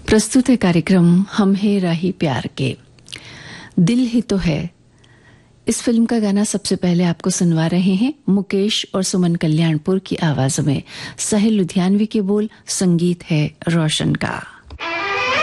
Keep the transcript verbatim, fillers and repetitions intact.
प्रस्तुत है कार्यक्रम हम है राही प्यार के। दिल ही तो है, इस फिल्म का गाना सबसे पहले आपको सुनवा रहे हैं मुकेश और सुमन कल्याणपुर की आवाज में। साहिल लुधियानवी के बोल, संगीत है रोशन का।